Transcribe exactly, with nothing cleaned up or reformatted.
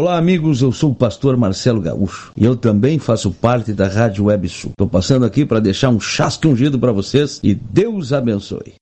Olá, amigos, eu sou o pastor Marcelo Gaúcho e eu também faço parte da Rádio Web Sul. Estou passando aqui para deixar um chasque ungido para vocês e Deus abençoe.